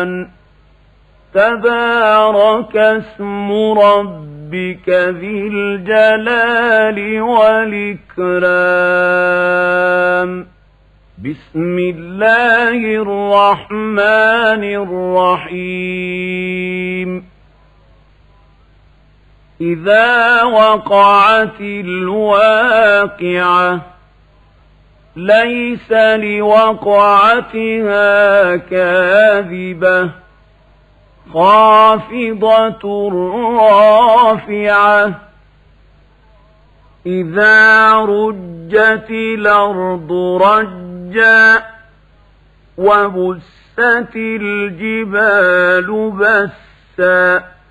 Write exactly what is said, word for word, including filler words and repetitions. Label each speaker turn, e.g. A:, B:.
A: الرحمن تبارك اسم ربك ذي الجلال والإكرام بسم الله الرحمن الرحيم إذا وقعت الواقعة ليس لوقعتها كاذبة خافضة رافعة إذا رجت الأرض رجا وبست الجبال بسا